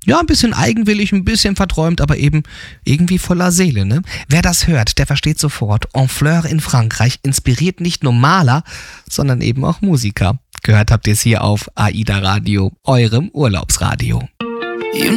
Ja, ein bisschen eigenwillig, ein bisschen verträumt, aber eben irgendwie voller Seele, ne? Wer das hört, der versteht sofort, Honfleur in Frankreich inspiriert nicht nur Maler, sondern eben auch Musiker. Gehört habt ihr es hier auf AIDA Radio, eurem Urlaubsradio.